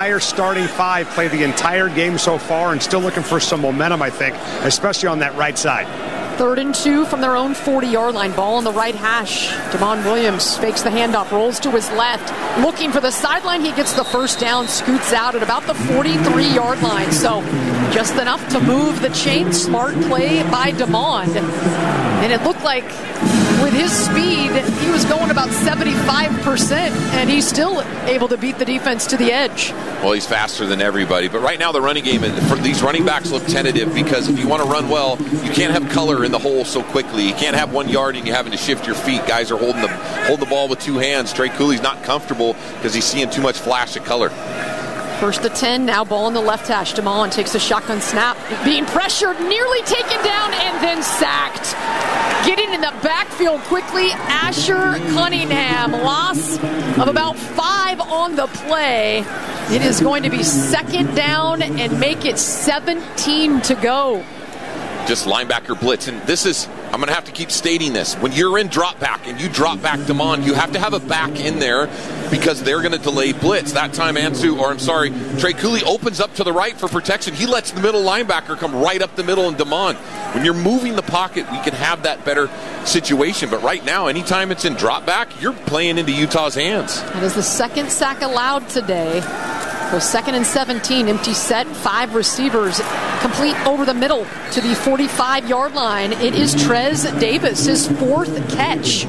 entire starting five play the entire game so far and still looking for some momentum, I think, especially on that right side. 3rd and 2 from their own 40-yard line. Ball on the right hash. Damon Williams fakes the handoff, rolls to his left, looking for the sideline. He gets the first down, scoots out at about the 43-yard line. So just enough to move the chain. Smart play by Damon. And it looked like with his speed, he was going about 75%, and he's still able to beat the defense to the edge. Well, he's faster than everybody. But right now the running game, for these running backs look tentative because if you want to run well, you can't have color in the hole so quickly. You can't have 1 yard and you're having to shift your feet. Guys are holding the ball with 2 hands. Trey Cooley's not comfortable because he's seeing too much flash of color. 1st and 10, now ball on the left hash. Damon takes a shotgun snap, being pressured, nearly taken down, and then sacked. Getting in the backfield quickly, Asher Cunningham. Loss of about 5 on the play. It is going to be 2nd down and make it 17 to go. Just linebacker blitz, and this is, I'm going to have to keep stating this. When you're in drop back and you drop back Damon, you have to have a back in there because they're going to delay blitz. That time Trey Cooley opens up to the right for protection. He lets the middle linebacker come right up the middle, and Damon, when you're moving the pocket, we can have that better situation. But right now, anytime it's in drop back, you're playing into Utah's hands. That is the 2nd sack allowed today. So 2nd and 17, empty set, 5 receivers, complete over the middle to the 45-yard line. It is Trez Davis, his 4th catch.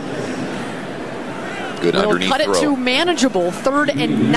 Good underneath cut throw. It to manageable, 3rd and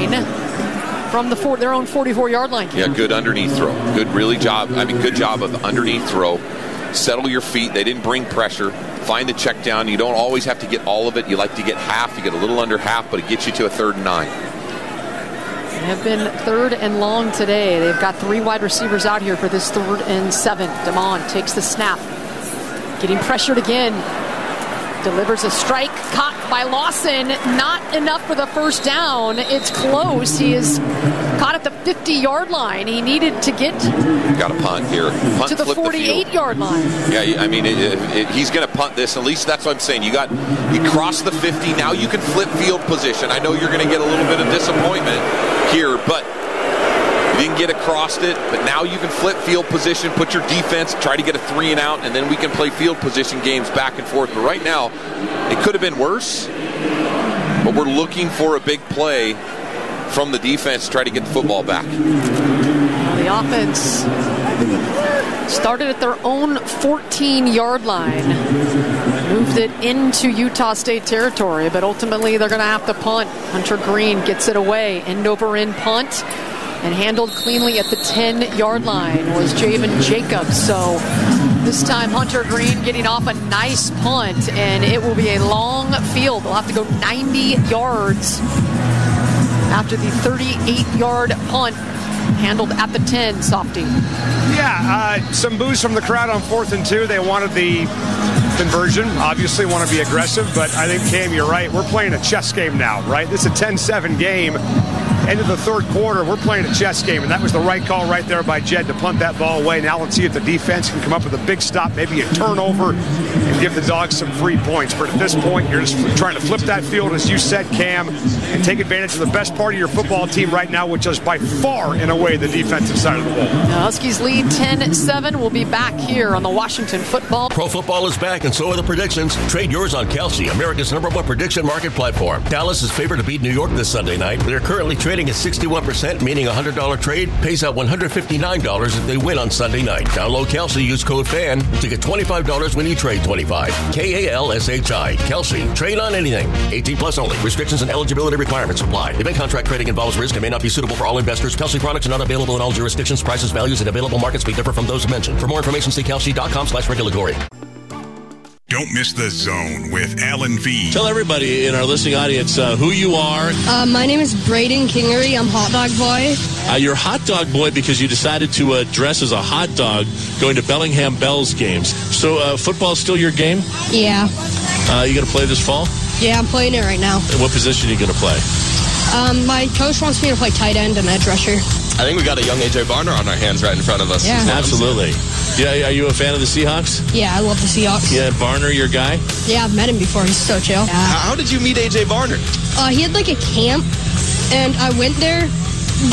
9 from their own 44-yard line. Yeah, good underneath throw. Good job of underneath throw. Settle your feet. They didn't bring pressure. Find the check down. You don't always have to get all of it. You like to get half. You get a little under half, but it gets you to a 3rd and 9. They have been 3rd and long today. They've got 3 wide receivers out here for this 3rd and 7. Damon takes the snap. Getting pressured again. Delivers a strike. Caught by Lawson. Not enough for the first down. It's close. He is caught at the 50-yard line. He needed to get got a punt here. Punt, to the 48-yard line. Yeah, I mean, he's going to punt this. At least that's what I'm saying. You crossed the 50. Now you can flip field position. I know you're going to get a little bit of disappointment here, but you didn't get across it. But now you can flip field position, put your defense, try to get a 3 and out, and then we can play field position games back and forth. But right now, it could have been worse. But we're looking for a big play from the defense to try to get the football back. The offense started at their own 14-yard line. Moved it into Utah State territory, but ultimately they're going to have to punt. Hunter Green gets it away. End-over-end punt. And handled cleanly at the 10-yard line was Javen Jacobs. So this time Hunter Green getting off a nice punt, and it will be a long field. They'll have to go 90 yards after the 38-yard punt handled at the 10, Softy. Yeah, some boos from the crowd on 4th and 2. They wanted the conversion, obviously want to be aggressive, but I think, Cam, you're right. We're playing a chess game now, right? This is a 10-7 game. End of the 3rd quarter, we're playing a chess game, and that was the right call right there by Jed to punt that ball away. Now let's see if the defense can come up with a big stop, maybe a turnover, and give the Dogs some free points. But at this point, you're just trying to flip that field, as you said, Cam, and take advantage of the best part of your football team right now, which is by far and away the defensive side of the ball. The Huskies lead 10-7. We'll be back here on the Washington Football. Pro football is back, and so are the predictions. Trade yours on Kelsey, America's #1 prediction market platform. Dallas is favored to beat New York this Sunday night. They're currently trading at 61%, meaning a $100 trade pays out $159 if they win on Sunday night. Download Kelsey, use code FAN to get $25 when you trade $25. KALSHI. Kelsey. Trade on anything. 18 plus only. Restrictions and eligibility requirements apply. Event contract trading involves risk and may not be suitable for all investors. Kelsey products are not available in all jurisdictions. Prices, values, and available markets may differ from those mentioned. For more information, see kelsey.com/regulatory. Don't miss The Zone with Alan V. Tell everybody in our listening audience who you are. My name is Braden Kingery. I'm Hot Dog Boy. You're Hot Dog Boy because you decided to dress as a hot dog going to Bellingham Bells games. So football's still your game? Yeah. You going to play this fall? Yeah, I'm playing it right now. And what position are you going to play? My coach wants me to play tight end and edge rusher. I think we got a young A.J. Barner on our hands right in front of us. Yeah. Absolutely. Yeah, are you a fan of the Seahawks? Yeah, I love the Seahawks. Yeah, Barner, your guy? Yeah, I've met him before. He's so chill. Yeah. How did you meet A.J. Barner? He had like a camp, and I went there,